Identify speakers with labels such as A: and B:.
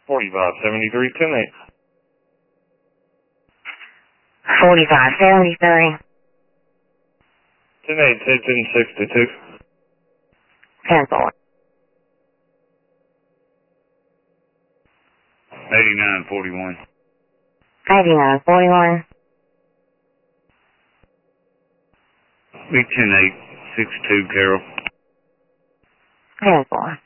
A: 4573, 10-8.
B: 4573.
A: 10-8, 1062.
B: 10-4.
A: 8941.
B: 8941.
A: B 10-862, Carol.
B: 10-4.